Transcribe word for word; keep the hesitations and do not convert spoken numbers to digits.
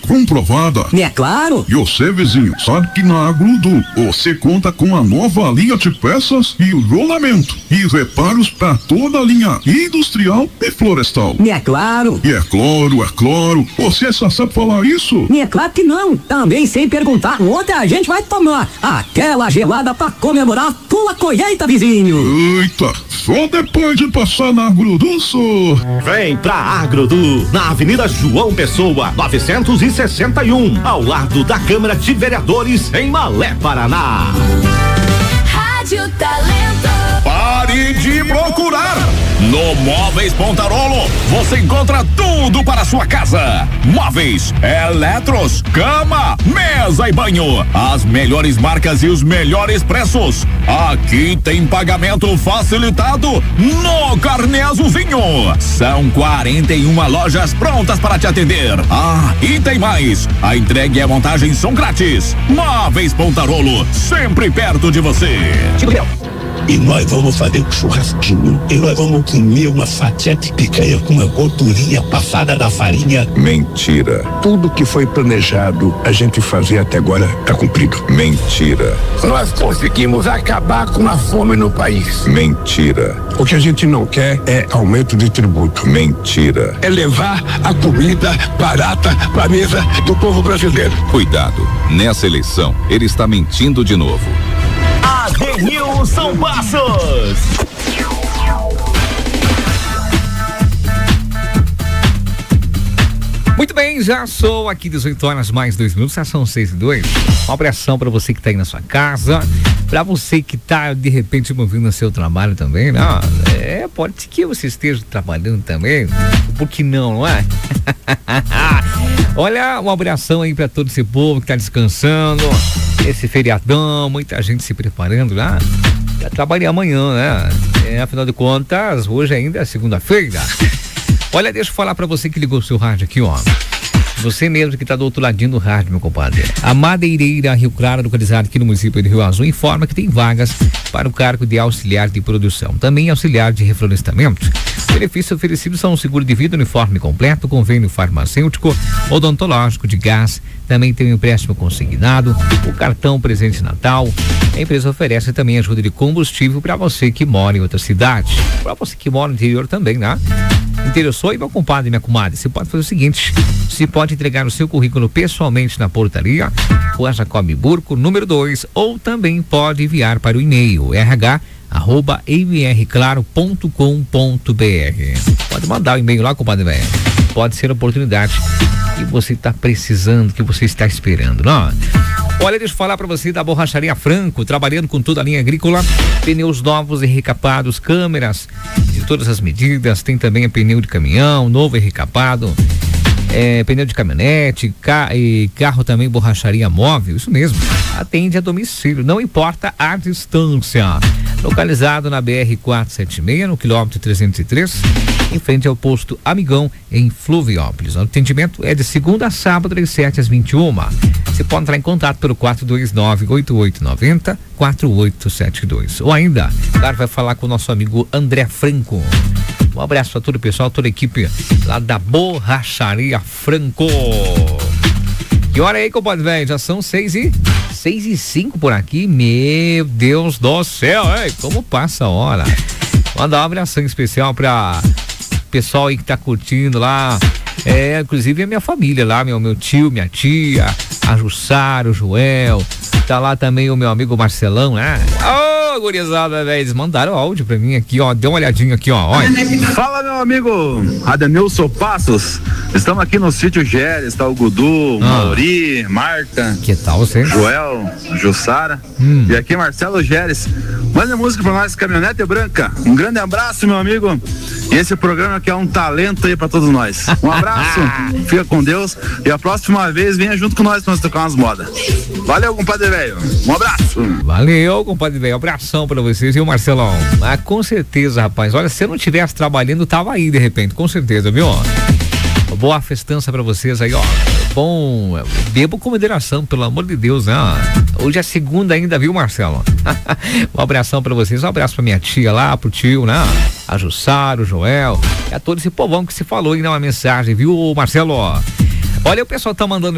comprovada. É claro. E você, vizinho, sabe que na Agrodu você conta com a nova linha de peças e rolamento e reparos para toda a linha industrial e florestal. É claro. E é claro, é claro. Você só sabe falar isso? É claro que não. Também sem perguntar onde a gente vai tomar aquela gelada para comemorar a tua colheita, vizinho. Eita, só depois de passar na Agrodu, só. Vem pra Agrodu, na Avenida João Pessoa, novecentos e sessenta e um, ao lado da Câmara de Vereadores, em Malé, Paraná. Rádio Talento. Pare de procurar! No Móveis Pontarolo, você encontra tudo para a sua casa. Móveis, eletros, cama, mesa e banho. As melhores marcas e os melhores preços. Aqui tem pagamento facilitado no Carnê Azulzinho. São quarenta e uma lojas prontas para te atender. Ah, e tem mais. A entrega e a montagem são grátis. Móveis Pontarolo, sempre perto de você. E nós vamos fazer um churrasquinho. E nós vamos comer uma fatia de picanha com uma gordurinha passada da farinha. Mentira. Tudo que foi planejado a gente fazer até agora tá cumprido. Mentira. Nós conseguimos acabar com a fome no país. Mentira. O que a gente não quer é aumento de tributo. Mentira. É levar a comida barata pra mesa do povo brasileiro. Cuidado. Nessa eleição, ele está mentindo de novo. Adenilson Passos. Muito bem, já sou aqui dezoito horas mais dois minutos, já são seis e dois. Um abração para você que tá aí na sua casa, para você que tá de repente movendo o seu trabalho também, né? É, pode ser que você esteja trabalhando também, por que não, não é? Olha, um abração aí para todo esse povo que tá descansando, esse feriadão, muita gente se preparando lá para trabalhar amanhã, né? É, afinal de contas, hoje ainda é segunda-feira. Olha, deixa eu falar pra você que ligou o seu rádio aqui, ó. Você mesmo que tá do outro ladinho do rádio, meu compadre. A Madeireira Rio Claro, localizada aqui no município de Rio Azul, informa que tem vagas para o cargo de auxiliar de produção, também auxiliar de reflorestamento. Benefícios oferecidos são um seguro de vida, uniforme completo, convênio farmacêutico, odontológico, de gás, também tem um empréstimo consignado, o cartão presente de Natal. A empresa oferece também ajuda de combustível para você que mora em outra cidade, para você que mora no interior também, né? Interessou? E meu compadre e minha comadre, você pode fazer o seguinte: você pode entregar o seu currículo pessoalmente na portaria Rua Jacob Burco, número dois, ou também pode enviar para o e-mail rh arroba mrclaro ponto com ponto br. Pode mandar o e-mail lá, compadre velho. Pode ser a oportunidade que você está precisando, que você está esperando, não? Olha, deixa eu falar para você da Borracharia Franco, trabalhando com toda a linha agrícola, pneus novos e recapados, câmeras de todas as medidas, tem também a pneu de caminhão, novo e recapado, é, pneu de caminhonete, ca e carro também, borracharia móvel, isso mesmo, atende a domicílio, não importa a distância. Localizado na B R quatrocentos e setenta e seis, no quilômetro trezentos e três, em frente ao posto Amigão, em Fluviópolis. O atendimento é de segunda a sábado, das sete às vinte e uma. Você pode entrar em contato pelo quatro dois nove, oito oito nove zero, quatro oito sete dois. Ou ainda, claro, vai falar com o nosso amigo André Franco. Um abraço para todo o pessoal, toda a equipe lá da Borracharia Franco. Que hora aí, compadre velho? Já são seis e seis e cinco por aqui. Meu Deus do céu, hein? Como passa a hora? Mandar um abração especial para pessoal aí que tá curtindo lá. É, inclusive a minha família lá, meu, meu tio, minha tia, a Jussara, o Joel. Tá lá também o meu amigo Marcelão, né? Ô, oh, gurizada, velho, eles mandaram áudio pra mim aqui, ó. Dê uma olhadinha aqui, ó. Olha. Fala, meu amigo Adenilson Passos. Estamos aqui no sítio Géres, tá o Gudu, ah. Mauri, Marta. Que tal você? Joel, Jussara. Hum. E aqui Marcelo Géres. Manda música pra nós, Caminhonete Branca. Um grande abraço, meu amigo. E esse programa que é um talento aí pra todos nós. Um abraço, fica com Deus. E a próxima vez venha junto com nós pra nós tocar umas modas. Valeu, compadre velho. Um abraço. Valeu, compadre velho. Abração pra vocês e o Marcelão. Ah, com certeza, rapaz. Olha, se eu não estivesse trabalhando, tava aí de repente, com certeza, viu? Boa festança pra vocês aí, ó. Bom, bebo com moderação, pelo amor de Deus, né? Hoje é segunda ainda, viu, Marcelo? Um abração pra vocês, um abraço pra minha tia lá, pro tio, né? A Jussara, o Joel, e a todo esse povão que se falou aí na mensagem, viu, Marcelo? Olha, o pessoal tá mandando